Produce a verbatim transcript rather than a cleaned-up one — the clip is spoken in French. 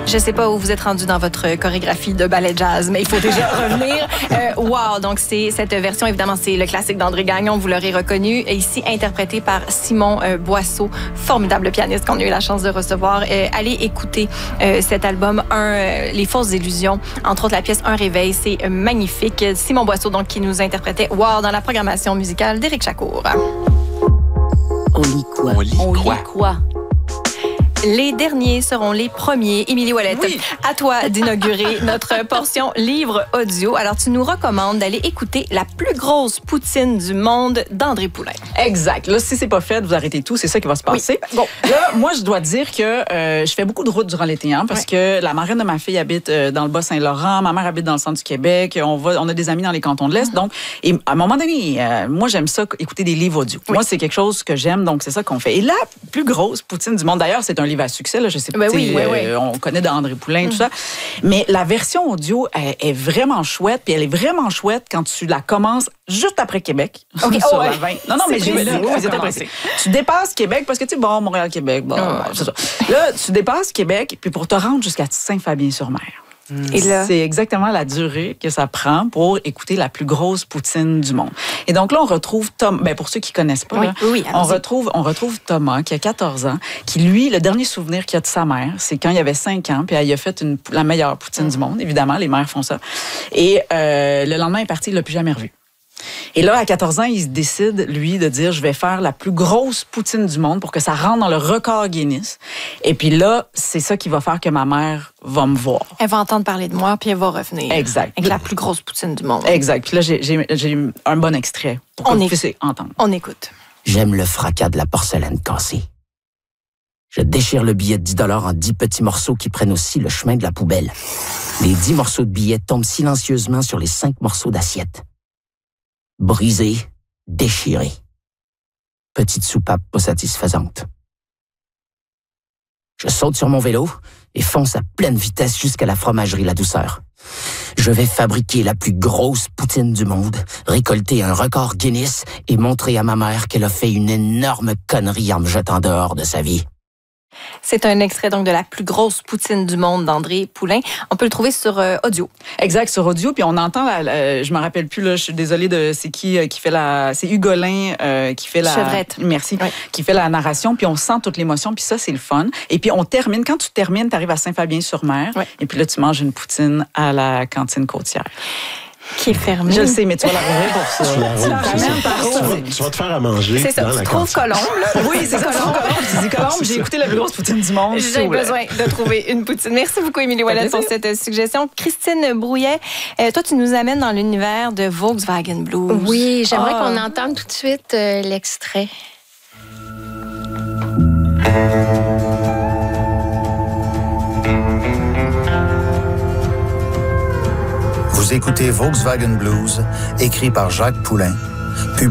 Je sais pas où vous êtes rendu dans votre chorégraphie de ballet jazz, mais il faut déjà revenir. Euh, wow! Donc, c'est cette version, évidemment, c'est le classique d'André Gagnon, vous l'aurez reconnu, et ici interprété par Simon euh, Boisseau, formidable pianiste qu'on a eu la chance de recevoir. Euh, allez écouter euh, cet album, un, euh, Les fausses illusions, entre autres la pièce Un réveil, c'est euh, magnifique. Simon Boisseau, donc, qui nous interprétait wow dans la programmation musicale d'Éric Chacour. On lit quoi? On lit On quoi? lit quoi? Les derniers seront les premiers. Émilie Ouellette, oui. à toi d'inaugurer notre portion livre audio. Alors, tu nous recommandes d'aller écouter La plus grosse poutine du monde d'André Poulain. Exact. Là, si c'est pas fait, vous arrêtez tout. C'est ça qui va se passer. Oui. Bon. Là, moi, je dois dire que euh, je fais beaucoup de routes durant l'été, hein, parce oui. que la marraine de ma fille habite euh, dans le Bas-Saint-Laurent, ma mère habite dans le centre du Québec, on va, on a des amis dans les cantons de l'Est. Mm-hmm. Donc, et à un moment donné, euh, moi, j'aime ça, écouter des livres audio. Oui. Moi, c'est quelque chose que j'aime, donc c'est ça qu'on fait. Et la plus grosse poutine du monde, d'ailleurs, c'est un livre à succès, là, je sais pas, ben oui, oui, euh, oui. on connaît d'André Poulain, mm-hmm. tout ça. Mais la version audio elle, est vraiment chouette, puis elle est vraiment chouette quand tu la commences juste après Québec. Okay. sur Oh, la ouais. vingt. Non, non, mais j'ai précis. là, oui, c'était précis. Tu dépasses Québec, parce que tu sais, bon, Montréal-Québec, bon, oh, c'est ça. Là, tu dépasses Québec, puis pour te rendre jusqu'à Saint-Fabien-sur-Mer. Et là... C'est exactement la durée que ça prend pour écouter la plus grosse poutine du monde. Et donc là, on retrouve Tom. Ben pour ceux qui connaissent pas, oui, là, oui, on retrouve on retrouve Thomas qui a quatorze ans, qui lui, le dernier souvenir qu'il a de sa mère, c'est quand il avait cinq ans, puis elle a fait une, la meilleure poutine mm. du monde. Évidemment, les mères font ça. Et euh, le lendemain, il est parti, il l'a plus jamais revu. Et là, à quatorze ans, il se décide, lui, de dire, je vais faire la plus grosse poutine du monde pour que ça rentre dans le record Guinness. Et puis là, c'est ça qui va faire que ma mère va me voir. Elle va entendre parler de moi, puis elle va revenir. Exact. Avec la plus grosse poutine du monde. Exact. Puis là, j'ai, j'ai, j'ai un bon extrait pour que vous puissiez entendre. On écoute. J'aime le fracas de la porcelaine cassée. Je déchire le billet de dix dollars en dix petits morceaux qui prennent aussi le chemin de la poubelle. Les dix morceaux de billets tombent silencieusement sur les cinq morceaux d'assiette. Brisé, déchiré. Petite soupape pas satisfaisante. Je saute sur mon vélo et fonce à pleine vitesse jusqu'à la fromagerie La Douceur. Je vais fabriquer la plus grosse poutine du monde, récolter un record Guinness et montrer à ma mère qu'elle a fait une énorme connerie en me jetant dehors de sa vie. C'est un extrait donc de La plus grosse poutine du monde d'André Poulain. On peut le trouver sur euh, audio. Exact, sur audio. Puis on entend, la, la, je me rappelle plus, là, je suis désolée de c'est qui euh, qui fait la... C'est Hugolin euh, qui fait la... Chevrette. Merci. Oui. Qui fait la narration. Puis on sent toute l'émotion. Puis ça, c'est le fun. Et puis on termine. Quand tu termines, tu arrives à Saint-Fabien-sur-Mer. Oui. Et puis là, tu manges une poutine à la cantine côtière. Qui est fermée. Je le sais, mais tu vas la rouvrir pour ça. Tu, la rouvres, tu la ramènes ça. par tu, vas, tu vas te faire à manger. C'est ça, dans tu la trouves cantine. Colombe, là. Oui, c'est ça, tu trouves Colombe. Tu dis Colombe, j'ai écouté la plus grosse poutine du monde. J'ai besoin de trouver une poutine. Merci beaucoup, Émilie Ouellette, pour cette suggestion. Christine Brouillet, euh, toi, tu nous amènes dans l'univers de Volkswagen Blues. Oui, j'aimerais ah. qu'on entende tout de suite euh, l'extrait. Vous écoutez Volkswagen Blues, écrit par Jacques Poulain,